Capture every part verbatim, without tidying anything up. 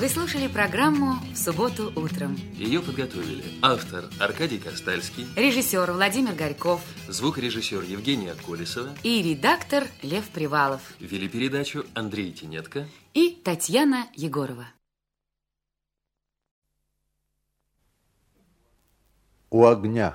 Вы слушали программу «В субботу утром». Ее подготовили автор Аркадий Костальский, режиссер Владимир Горьков, звукорежиссер Евгения Колесова и редактор Лев Привалов. Вели передачу Андрей Тенетко и Татьяна Егорова. У огня.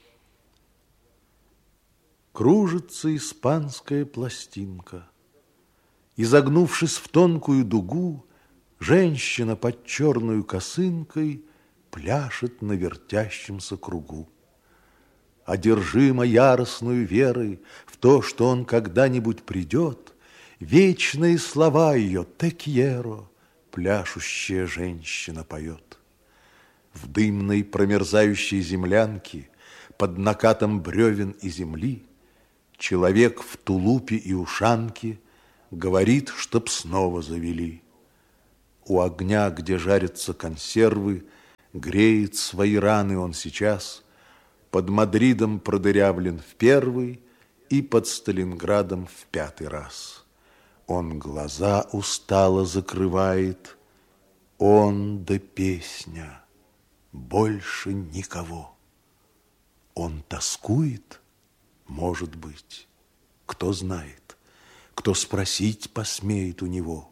Кружится испанская пластинка. Изогнувшись в тонкую дугу, женщина под черную косынкой пляшет на вертящемся кругу. Одержима яростную верой в то, что он когда-нибудь придет, вечные слова ее «Те кьеро» пляшущая женщина поет. В дымной промерзающей землянке под накатом бревен и земли человек в тулупе и ушанке говорит, чтоб снова завели. У огня, где жарятся консервы, греет свои раны он сейчас. Под Мадридом продырявлен в первый и под Сталинградом в пятый раз. Он глаза устало закрывает, он да песня, больше никого. Он тоскует, может быть, кто знает, кто спросить посмеет у него.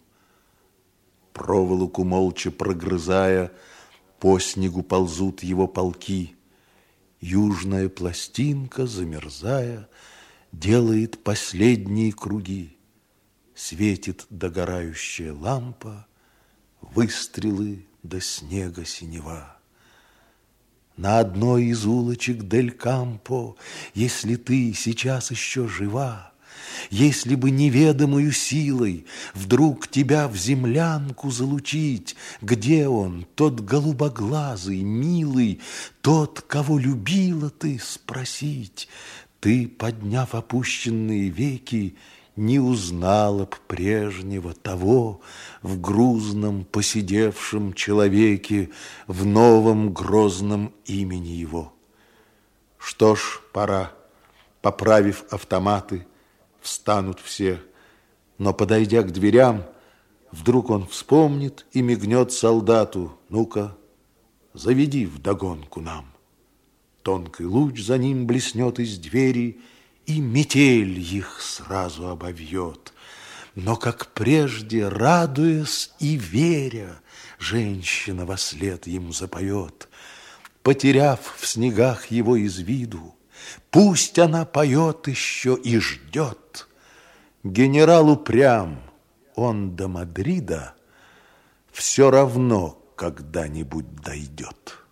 Проволоку молча прогрызая, по снегу ползут его полки. Южная пластинка, замерзая, делает последние круги. Светит догорающая лампа, выстрелы до снега синева. На одной из улочек Дель Кампо, если ты сейчас еще жива, если бы неведомую силой вдруг тебя в землянку залучить, где он, тот голубоглазый, милый, тот, кого любила ты, спросить, ты, подняв опущенные веки, не узнала б прежнего того в грузном поседевшем человеке, в новом грозном имени его. Что ж, пора, поправив автоматы, встанут все, но, подойдя к дверям, вдруг он вспомнит и мигнет солдату: ну-ка, заведи вдогонку нам. Тонкий луч за ним блеснет из двери, и метель их сразу обовьет. Но, как прежде, радуясь и веря, женщина вослед ему запоет. Потеряв в снегах его из виду, пусть она поет еще и ждет. Генерал упрям, он до Мадрида все равно когда-нибудь дойдет.